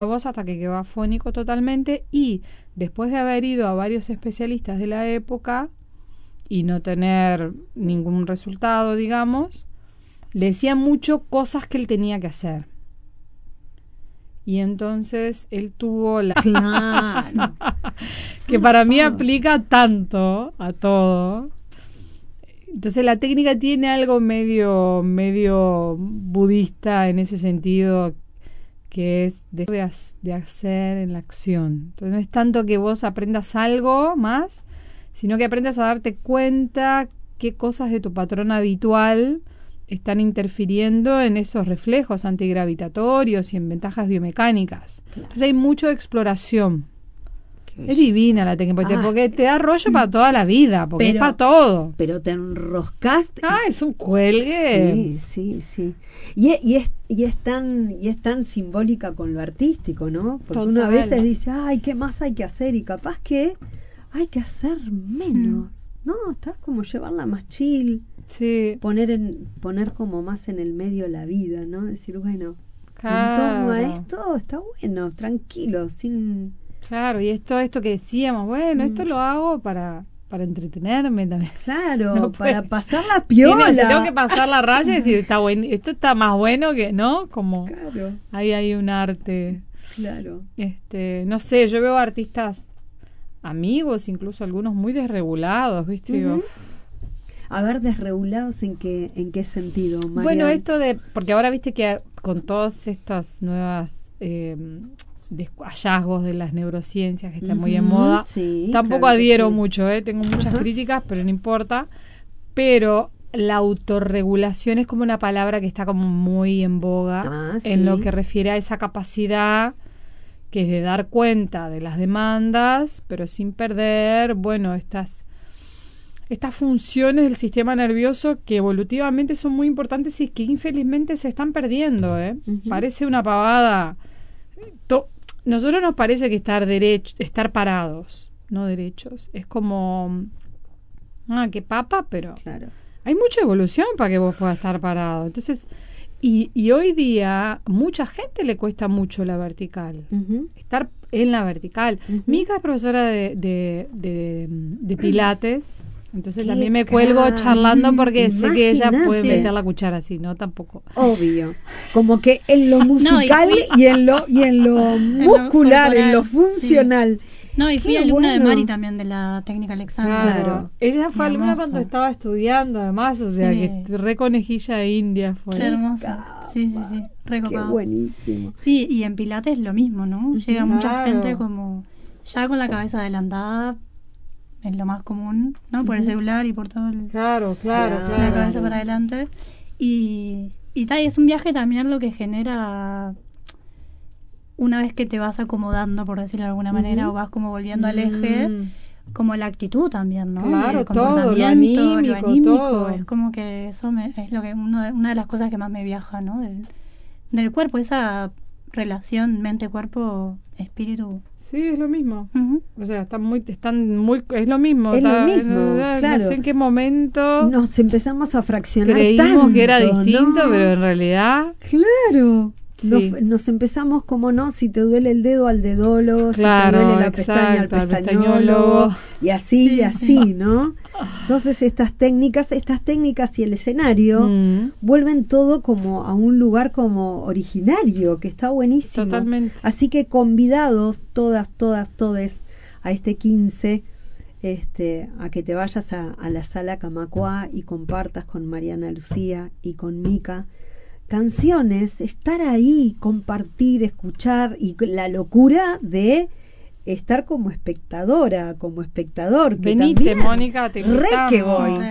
voz hasta que quedó afónico totalmente, y después de haber ido a varios especialistas de la época y no tener ningún resultado, digamos, le decían mucho cosas que él tenía que hacer. Y entonces él tuvo la... Claro. que para mí aplica tanto a todo. Entonces la técnica tiene algo medio budista en ese sentido, que es de hacer en la acción. Entonces no es tanto que vos aprendas algo más, sino que aprendas a darte cuenta qué cosas de tu patrón habitual están interfiriendo en esos reflejos antigravitatorios y en ventajas biomecánicas. Claro. Entonces hay mucho de exploración. Es divina la técnica, porque te da rollo para toda la vida, porque es para todo. Pero te enroscaste. Es un cuelgue. Sí. Y es tan simbólica con lo artístico, ¿no? Porque total. Uno a veces dice, ¿qué más hay que hacer? Y capaz que hay que hacer menos. No, estar como llevarla más chill. Sí. Poner como más en el medio la vida, ¿no? Decir, bueno, claro, en torno a esto está bueno, tranquilo, sin... Claro, y esto que decíamos, bueno, esto lo hago para entretenerme también. Claro, no, para pasar la piola. Tengo que pasar la raya y decir, está bueno, esto está más bueno que, ¿no? Como claro. Ahí hay un arte. Claro. No sé, yo veo artistas amigos, incluso algunos muy desregulados, ¿viste? Digo, a ver, desregulados ¿en qué sentido, María? Bueno, esto porque ahora viste que con todas estas nuevas hallazgos de las neurociencias que están muy en moda, tampoco adhiero mucho, tengo muchas críticas, pero no importa. Pero la autorregulación es como una palabra que está como muy en boga en lo que refiere a esa capacidad que es de dar cuenta de las demandas, pero sin perder, bueno, estas funciones del sistema nervioso que evolutivamente son muy importantes y que infelizmente se están perdiendo. Parece una pavada. Nosotros nos parece que estar parados, no derechos, es como qué papa, pero claro. Hay mucha evolución para que vos puedas estar parado. Entonces, y hoy día mucha gente le cuesta mucho la vertical, estar en la vertical. Mica es profesora de pilates. Entonces también me cuelgo charlando porque sé que ella puede meter la cuchara así, ¿no? Tampoco. Obvio. Como que en lo musical y en lo muscular, en lo funcional. Sí. No, y fui alumna de Mari también, de la técnica Alexandra. Claro. Ella fue alumna cuando estaba estudiando, además, o sea, que re conejilla india fue. Qué hermosa. Sí. Re copado. Qué buenísimo. Sí, y en Pilates lo mismo, ¿no? Llega mucha gente como ya con la cabeza adelantada, es lo más común, ¿no? Por el celular y por todo el... Claro. La cabeza para adelante. Y es un viaje también lo que genera... Una vez que te vas acomodando, por decirlo de alguna manera, o vas como volviendo al eje, como la actitud también, ¿no? Claro, todo, lo anímico, todo. Es como que eso es lo que una de las cosas que más me viaja, ¿no? Del cuerpo, esa relación mente-cuerpo-espíritu. Sí, es lo mismo. O sea, es lo mismo. Es lo mismo, claro. No sé en qué momento nos empezamos a fraccionar creímos que era distinto, ¿no? Pero en realidad... Claro. Sí. Nos empezamos como si te duele el dedo al dedólogo, claro, si te duele la pestaña al pestañólogo, y así, ¿no? Entonces estas técnicas y el escenario vuelven todo como a un lugar como originario, que está buenísimo. Totalmente. Así que convidados todas a este 15, a que te vayas a la sala Camacuá y compartas con Mariana Lucía y con Mica canciones, estar ahí, compartir, escuchar, y la locura de estar como espectador. Venite, también, Mónica, te que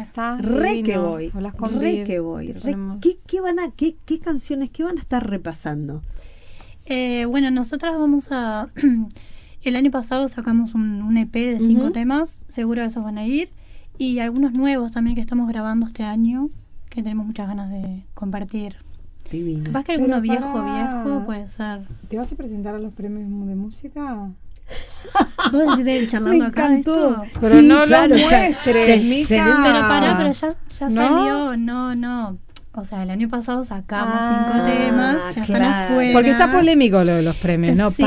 voy. ¿Qué canciones, qué van a estar repasando? Bueno, nosotras vamos a... El año pasado sacamos un EP de 5 temas, seguro esos van a ir, y algunos nuevos también que estamos grabando este año, que tenemos muchas ganas de compartir. Divino. Capaz que alguno viejo puede ser. ¿Te vas a presentar a los premios de música? ¿Vos decís charlando acá esto? Pero sí, no lo muestres, Mica. Pero ya salió, no. O sea, el año pasado sacamos 5 temas, ya están afuera. Porque está polémico lo de los premios, ¿no? Sí,